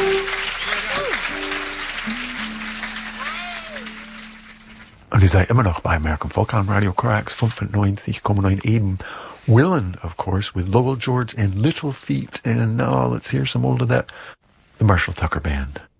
Und ihr seid immer noch bei American Folk on Radio Korax 95,9 eben. Willin', of course, with Lowell George and Little Feat. And now let's hear some old of that. The Marshall Tucker Band.